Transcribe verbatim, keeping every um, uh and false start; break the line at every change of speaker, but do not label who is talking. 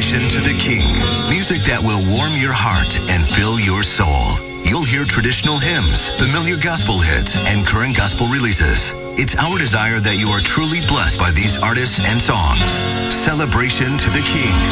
Celebration to the King. Music that will warm your heart and fill your soul. You'll hear traditional hymns, familiar gospel hits, and current gospel releases. It's our desire that you are truly blessed by these artists and songs. Celebration to the King.